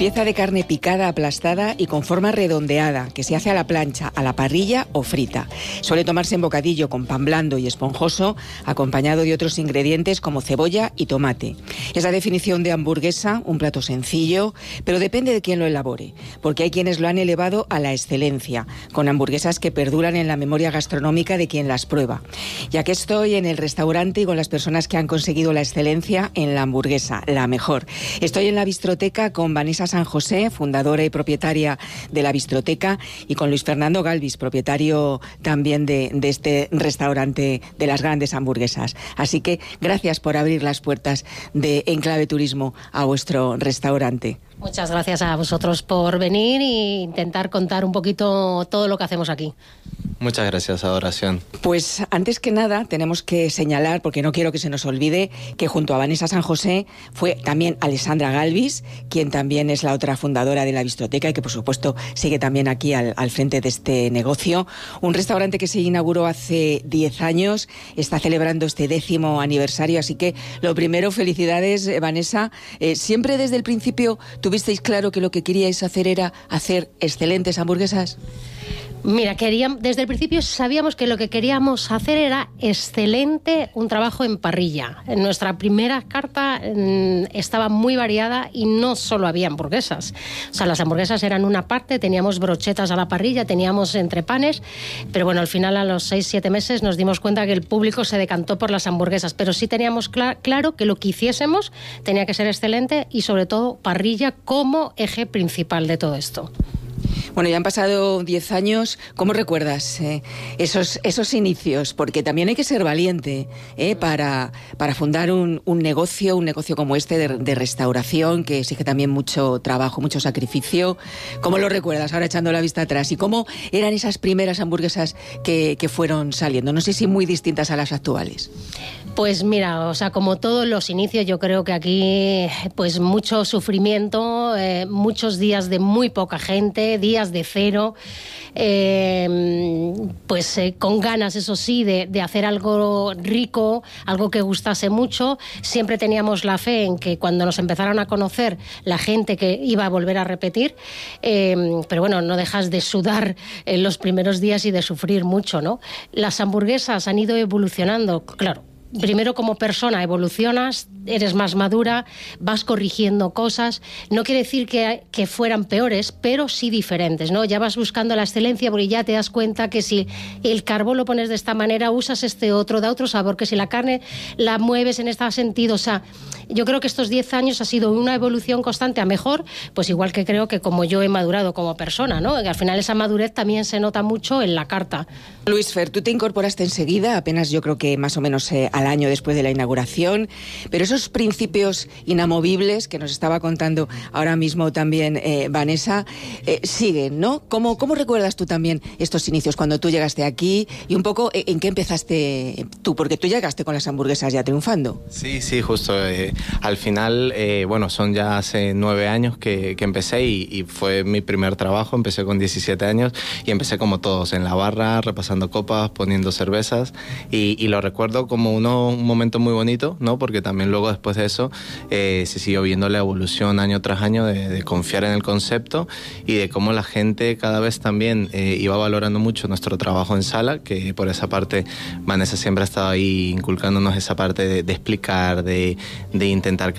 Pieza de carne picada, aplastada y con forma redondeada, que se hace a la plancha, a la parrilla o frita. Suele tomarse en bocadillo con pan blando y esponjoso, acompañado de otros ingredientes como cebolla y tomate. Es la definición de hamburguesa, un plato sencillo, pero depende de quién lo elabore, porque hay quienes lo han elevado a la excelencia, con hamburguesas que perduran en la memoria gastronómica de quien las prueba. Ya que estoy en el restaurante y con las personas que han conseguido la excelencia en la hamburguesa, la mejor. Estoy en la Bistroteca con Vanessa San José, fundadora y propietaria de la Bistroteca, y con Luis Fernando Galvis, propietario también de este restaurante de las grandes hamburguesas. Así que gracias por abrir las puertas de Enclave Turismo a vuestro restaurante. Muchas gracias a vosotros por venir e intentar contar un poquito todo lo que hacemos aquí. Muchas gracias, Adoración. Pues antes que nada tenemos que señalar, porque no quiero que se nos olvide, que junto a Vanessa San José fue también Alessandra Galvis, quien también es la otra fundadora de la Bistroteca y que por supuesto sigue también aquí al frente de este negocio. Un restaurante que se inauguró hace 10 años, está celebrando este 10º aniversario, así que lo primero, felicidades, Vanessa. ¿Siempre desde el principio tuvisteis claro que lo que queríais hacer era hacer excelentes hamburguesas? Mira, desde el principio sabíamos que lo que queríamos hacer era excelente, un trabajo en parrilla. En nuestra primera carta estaba muy variada y no solo había hamburguesas. O sea, las hamburguesas eran una parte, teníamos brochetas a la parrilla, teníamos entrepanes, pero bueno, al final a los 6-7 meses nos dimos cuenta que el público se decantó por las hamburguesas, pero sí teníamos claro que lo que hiciésemos tenía que ser excelente y sobre todo parrilla como eje principal de todo esto. Bueno, ya han pasado 10 años. ¿Cómo recuerdas esos inicios? Porque también hay que ser valiente para fundar un negocio como este de restauración, que exige también mucho trabajo, mucho sacrificio. ¿Cómo lo recuerdas ahora echando la vista atrás? ¿Y cómo eran esas primeras hamburguesas que fueron saliendo? No sé si muy distintas a las actuales. Pues mira, o sea, como todos los inicios, yo creo que aquí pues mucho sufrimiento, muchos días de muy poca gente, días de cero, con ganas, eso sí, de hacer algo rico, algo que gustase mucho. Siempre teníamos la fe en que cuando nos empezaron a conocer la gente que iba a volver a repetir, pero bueno, no dejas de sudar en los primeros días y de sufrir mucho, ¿no? Las hamburguesas han ido evolucionando, claro. Primero, como persona evolucionas, eres más madura, vas corrigiendo cosas. No quiere decir que fueran peores, pero sí diferentes, ¿no? Ya vas buscando la excelencia porque ya te das cuenta que si el carbón lo pones de esta manera, usas este otro, da otro sabor, que si la carne la mueves en este sentido. O sea, yo creo que estos 10 años ha sido una evolución constante a mejor, pues igual que creo que como yo he madurado como persona, ¿no? Que al final esa madurez también se nota mucho en la carta. Luis Fer, tú te incorporaste enseguida, apenas yo creo que más o menos al año después de la inauguración, pero esos principios inamovibles que nos estaba contando ahora mismo también Vanessa, siguen, ¿no? ¿Cómo recuerdas tú también estos inicios cuando tú llegaste aquí y un poco en qué empezaste tú? Porque tú llegaste con las hamburguesas ya triunfando. Sí, justo. Al final, son ya hace 9 años que empecé y fue mi primer trabajo. Empecé con 17 años y empecé como todos, en la barra, repasando copas, poniendo cervezas y lo recuerdo como un momento muy bonito, ¿no? Porque también luego después de eso se siguió viendo la evolución año tras año de confiar en el concepto y de cómo la gente cada vez también iba valorando mucho nuestro trabajo en sala, que por esa parte Vanessa siempre ha estado ahí inculcándonos esa parte de explicar, de intentar que